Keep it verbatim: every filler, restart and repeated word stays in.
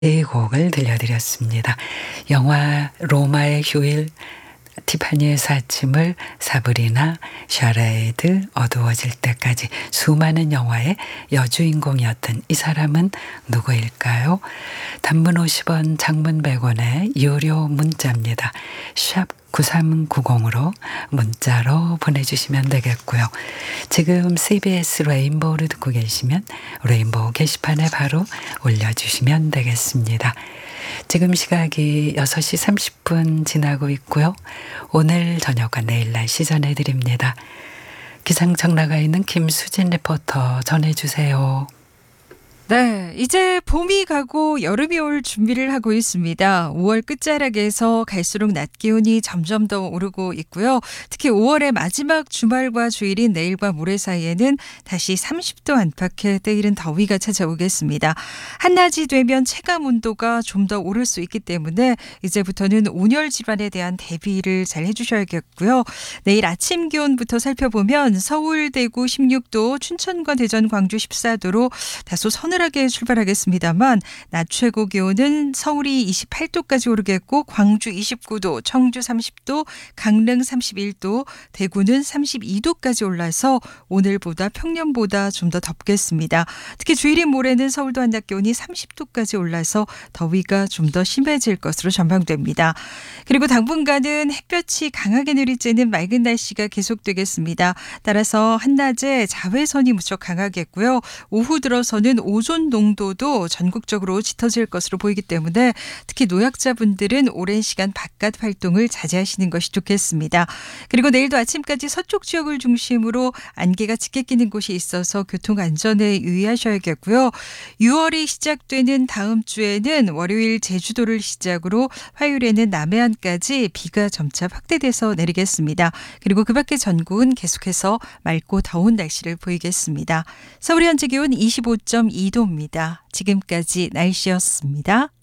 네 곡을 들려드렸습니다. 영화 로마의 휴일, 티파니의 사침을, 사브리나, 샤레이드, 어두워질 때까지 수많은 영화의 여주인공이었던 이 사람은 누구일까요? 단문 오십 원, 장문 백 원의 유료 문자입니다. 샵 구삼구공으로 문자로 보내주시면 되겠고요. 지금 씨비에스 레인보우를 듣고 계시면 레인보우 게시판에 바로 올려주시면 되겠습니다. 지금 시각이 여섯 시 삼십 분 지나고 있고요. 오늘 저녁과 내일 날씨 전해드립니다. 기상청 나가 있는 김수진 리포터 전해주세요. 네, 이제 봄이 가고 여름이 올 준비를 하고 있습니다. 오월 끝자락에서 갈수록 낮 기온이 점점 더 오르고 있고요. 특히 오월의 마지막 주말과 주일인 내일과 모레 사이에는 다시 삼십 도 안팎의 때이른 더위가 찾아오겠습니다. 한낮이 되면 체감 온도가 좀 더 오를 수 있기 때문에 이제부터는 온열 질환에 대한 대비를 잘 해주셔야겠고요. 내일 아침 기온부터 살펴보면 서울, 대구 십육 도, 춘천과 대전, 광주 십사 도로 다소 서늘하게 출발하겠습니다만 낮 최고 기온은 서울이 이십팔 도까지 오르겠고 광주 이십구 도, 청주 삼십 도, 강릉 삼십일 도, 대구는 삼십이 도까지 올라서 오늘보다 평년보다 좀 더 덥겠습니다. 특히 주일인 모레는 서울도 한낮 기온이 삼십 도까지 올라서 더위가 좀 더 심해질 것으로 전망됩니다. 그리고 당분간은 햇볕이 강하게 내리쬐는 맑은 날씨가 계속되겠습니다. 따라서 한낮에 자외선이 무척 강하겠고요. 오후 들어서는 오존 농도도 전국적으로 짙어질 것으로 보이기 때문에 특히 노약자분들은 오랜 시간 바깥 활동을 자제하시는 것이 좋겠습니다. 그리고 내일도 아침까지 서쪽 지역을 중심으로 안개가 짙게 끼는 곳이 있어서 교통 안전에 유의하셔야겠고요. 유월이 시작되는 다음 주에는 월요일 제주도를 시작으로 화요일에는 남해안까지 비가 점차 확대돼서 내리겠습니다. 그리고 그 밖에 전국은 계속해서 맑고 더운 날씨를 보이겠습니다. 서울의 현재 기온 이십오 점 이 도입니다. 지금까지 날씨였습니다.